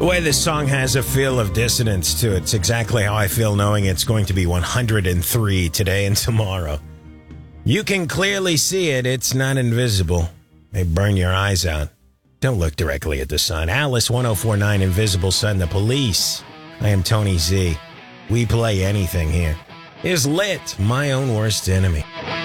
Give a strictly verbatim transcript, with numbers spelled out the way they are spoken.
The way this song has a feel of dissonance to it, it's exactly how I feel knowing it's going to be one hundred three today and tomorrow. You can clearly see it. It's not invisible. They burn your eyes out. Don't look directly at the sun. Alice, one oh four point nine Invisible Sun, The Police. I am Tony Z. We play anything here. Is Lit, My Own Worst Enemy.